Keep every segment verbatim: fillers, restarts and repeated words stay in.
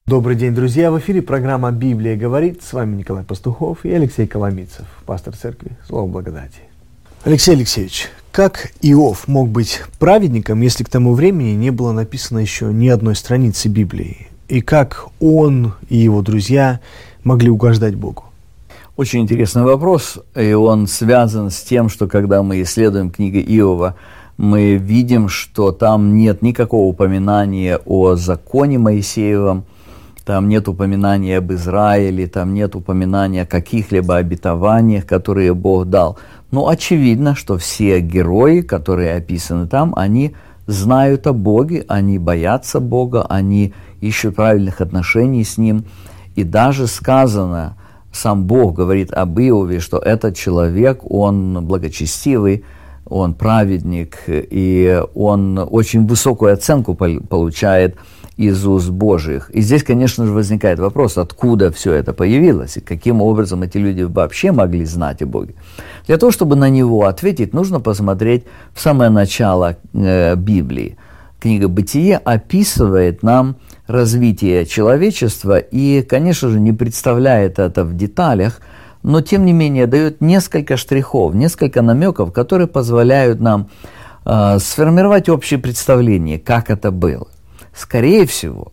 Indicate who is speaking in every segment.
Speaker 1: Добрый день, друзья! В эфире программа «Библия говорит». С вами Николай Пастухов и Алексей Коломийцев, пастор церкви Слово Благодати. Алексей Алексеевич, как Иов мог быть праведником, если к тому времени не было написано еще ни одной страницы Библии? И как он и его друзья могли угождать Богу?
Speaker 2: Очень интересный вопрос, и он связан с тем, что когда мы исследуем книгу Иова, мы видим, что там нет никакого упоминания о законе Моисеевом, там нет упоминания об Израиле, там нет упоминания о каких-либо обетованиях, которые Бог дал. Но очевидно, что все герои, которые описаны там, они знают о Боге, они боятся Бога, они ищут правильных отношений с Ним. И даже сказано, сам Бог говорит об Иове, что этот человек, он благочестивый, он праведник, и он очень высокую оценку получает из уст Божьих. И здесь, конечно же, возникает вопрос, откуда все это появилось, и каким образом эти люди вообще могли знать о Боге. Для того, чтобы на него ответить, нужно посмотреть в самое начало э, Библии. Книга «Бытие» описывает нам развитие человечества и, конечно же, не представляет это в деталях, но, тем не менее, дает несколько штрихов, несколько намеков, которые позволяют нам э, сформировать общее представление, как это было. Скорее всего,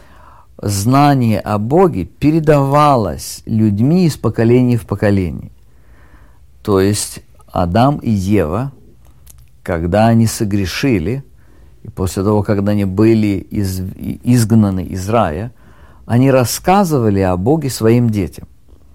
Speaker 2: знание о Боге передавалось людьми из поколения в поколение. То есть Адам и Ева, когда они согрешили, и после того, когда они были из, изгнаны из рая, они рассказывали о Боге своим детям.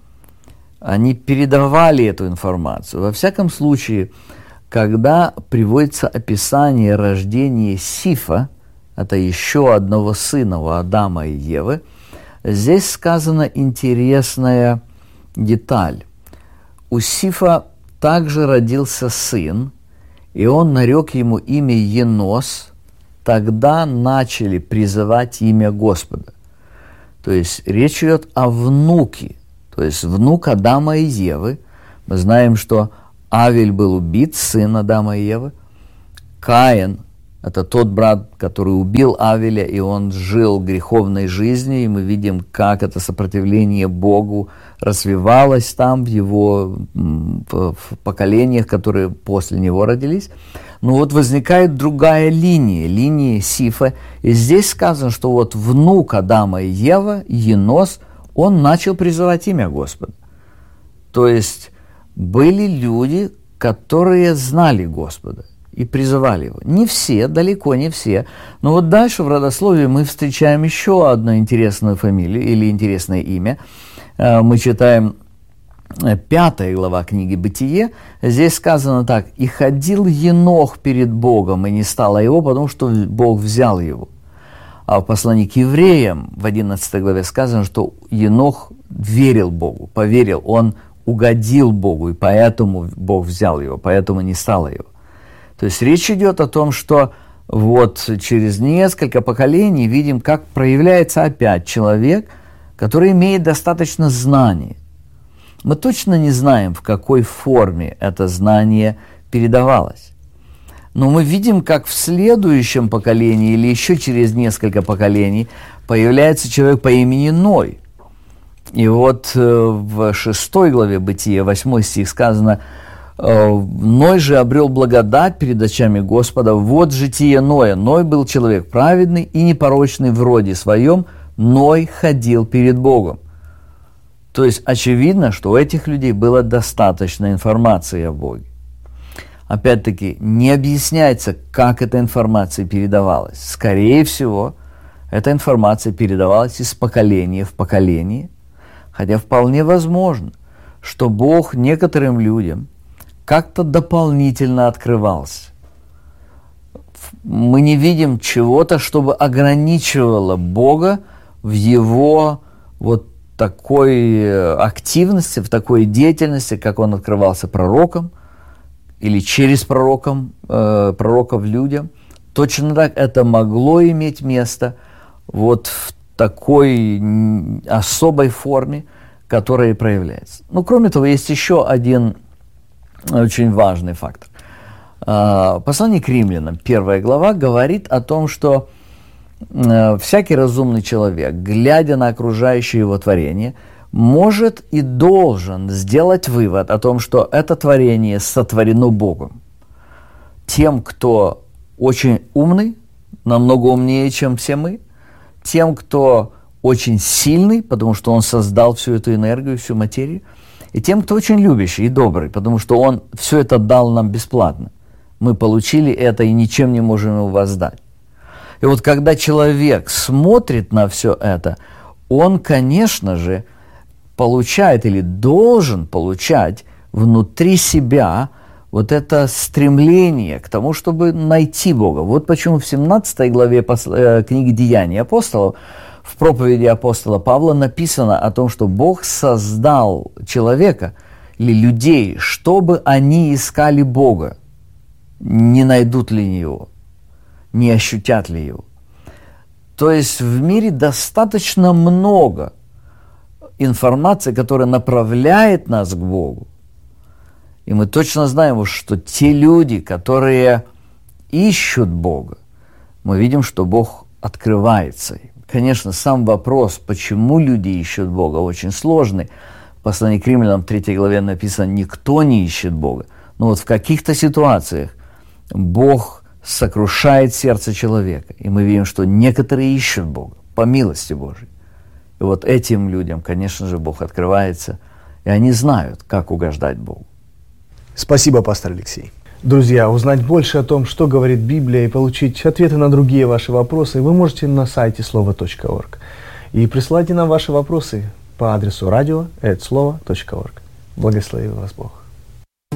Speaker 2: Они передавали эту информацию. Во всяком случае, когда приводится описание рождения Сифа, это еще одного сына у Адама и Евы, здесь сказана интересная деталь. У Сифа также родился сын, и он нарек ему имя Енос. Тогда начали призывать имя Господа. То есть речь идет о внуке, то есть внук Адама и Евы. Мы знаем, что Авель был убит, сын Адама и Евы. Каин – это тот брат, который убил Авеля, и он жил греховной жизнью, и мы видим, как это сопротивление Богу развивалось там, в его в, в поколениях, которые после него родились. Но вот возникает другая линия, линия Сифа, и здесь сказано, что вот внук Адама и Евы, Енос, он начал призывать имя Господа. То есть были люди, которые знали Господа и призывали его. Не все, далеко не все. Но вот дальше в родословии мы встречаем еще одну интересную фамилию или интересное имя. Мы читаем пятая глава книги «Бытие». Здесь сказано так: «И ходил Енох перед Богом, и не стало его, потому что Бог взял его». А в послании к евреям в одиннадцатой главе сказано, что Енох верил Богу, поверил, он угодил Богу, и поэтому Бог взял его, поэтому не стало его. То есть речь идет о том, что вот через несколько поколений видим, как проявляется опять человек, который имеет достаточно знаний. Мы точно не знаем, в какой форме это знание передавалось. Но мы видим, как в следующем поколении или еще через несколько поколений появляется человек по имени Ной. И вот в шестой главе Бытия, восьмой стих сказано: «Ной же обрел благодать перед очами Господа. Вот житие Ноя. Ной был человек праведный и непорочный в роде своем. Ной ходил перед Богом». То есть очевидно, что у этих людей было достаточно информации о Боге. Опять-таки, не объясняется, как эта информация передавалась. Скорее всего, эта информация передавалась из поколения в поколение, хотя вполне возможно, что Бог некоторым людям как-то дополнительно открывался. Мы не видим чего-то, чтобы ограничивало Бога в его вот такой активности, в такой деятельности, как он открывался пророкам или через пророком, э, пророков людям. Точно так это могло иметь место вот в такой особой форме, которая проявляется. Ну, кроме того, есть еще один очень важный фактор. Послание к римлянам, первая глава, говорит о том, что э, всякий разумный человек, глядя на окружающее его творение, может и должен сделать вывод о том, что это творение сотворено Богом. Тем, кто очень умный, намного умнее, чем все мы, тем, кто очень сильный, потому что он создал всю эту энергию, всю материю, и тем, кто очень любящий и добрый, потому что он все это дал нам бесплатно. Мы получили это и ничем не можем его воздать. И вот когда человек смотрит на все это, он, конечно же, получает или должен получать внутри себя вот это стремление к тому, чтобы найти Бога. Вот почему в семнадцатой главе книги «Деяний апостолов» в проповеди апостола Павла написано о том, что Бог создал человека или людей, чтобы они искали Бога. Не найдут ли Его, не ощутят ли Его. То есть в мире достаточно много информации, которая направляет нас к Богу. И мы точно знаем, что те люди, которые ищут Бога, мы видим, что Бог открывается им. Конечно, сам вопрос, почему люди ищут Бога, очень сложный. В послании к Римлянам третьей главе написано: «Никто не ищет Бога». Но вот в каких-то ситуациях Бог сокрушает сердце человека. И мы видим, что некоторые ищут Бога по милости Божией. И вот этим людям, конечно же, Бог открывается, и они знают, как угождать Богу.
Speaker 1: Спасибо, пастор Алексей. Друзья, узнать больше о том, что говорит Библия, и получить ответы на другие ваши вопросы, вы можете на сайте слово точка орг. И присылайте нам ваши вопросы по адресу радио эт слово точка орг. Благослови вас Бог.